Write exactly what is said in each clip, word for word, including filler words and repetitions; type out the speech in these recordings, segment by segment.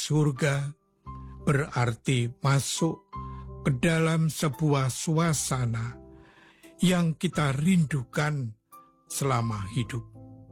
surga berarti masuk ke dalam sebuah suasana yang kita rindukan selama hidup,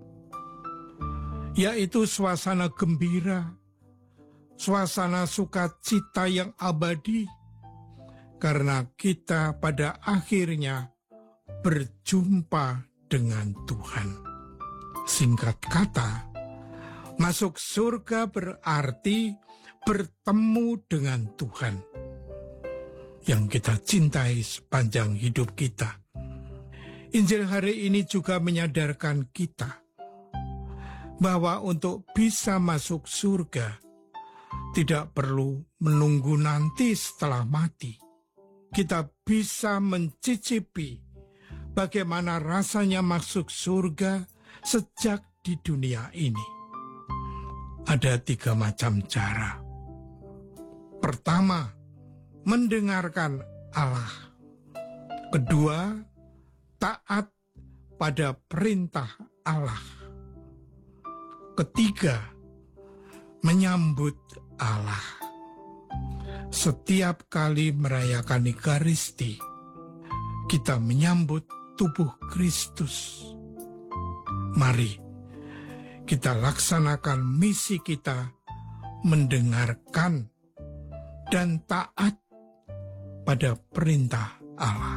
yaitu suasana gembira, suasana sukacita yang abadi, karena kita pada akhirnya berjumpa dengan Tuhan. Singkat kata, masuk surga berarti bertemu dengan Tuhan yang kita cintai sepanjang hidup kita. Injil hari ini juga menyadarkan kita bahwa untuk bisa masuk surga tidak perlu menunggu nanti setelah mati. Kita bisa mencicipi bagaimana rasanya masuk surga sejak di dunia ini. Ada tiga macam cara. Pertama, mendengarkan Allah. Kedua, taat pada perintah Allah. Ketiga, menyambut Allah. Setiap kali merayakan Ekaristi, kita menyambut tubuh Kristus. Mari kita laksanakan misi kita mendengarkan dan taat pada perintah Allah.